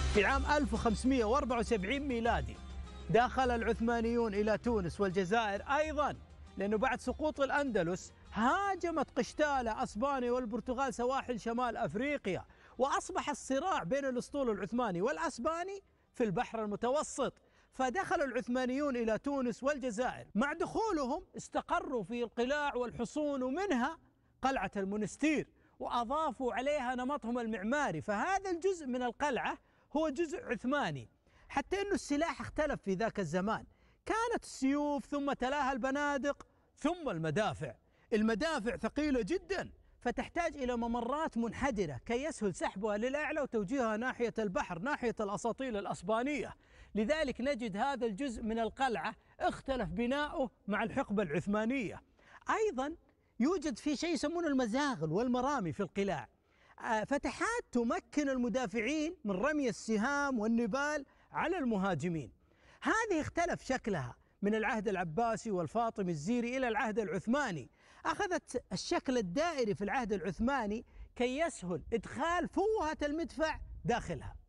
في عام 1574 ميلادي دخل العثمانيون إلى تونس والجزائر أيضا، لأنه بعد سقوط الأندلس هاجمت قشتالة أسبانيا والبرتغال سواحل شمال أفريقيا، وأصبح الصراع بين الأسطول العثماني والأسباني في البحر المتوسط. فدخل العثمانيون إلى تونس والجزائر، مع دخولهم استقروا في القلاع والحصون، ومنها قلعة المنستير، وأضافوا عليها نمطهم المعماري. فهذا الجزء من القلعة هو جزء عثماني، حتى أن السلاح اختلف في ذاك الزمان، كانت السيوف ثم تلاها البنادق ثم المدافع. المدافع ثقيلة جدا، فتحتاج إلى ممرات منحدرة كي يسهل سحبها للأعلى وتوجيهها ناحية البحر، ناحية الأساطيل الأسبانية. لذلك نجد هذا الجزء من القلعة اختلف بناؤه مع الحقبة العثمانية. أيضا يوجد في شيء يسمونه المزاغل والمرامي في القلاع، فتحات تمكن المدافعين من رمي السهام والنبال على المهاجمين. هذه اختلف شكلها من العهد العباسي والفاطمي الزيري إلى العهد العثماني، أخذت الشكل الدائري في العهد العثماني كي يسهل إدخال فوهة المدفع داخلها.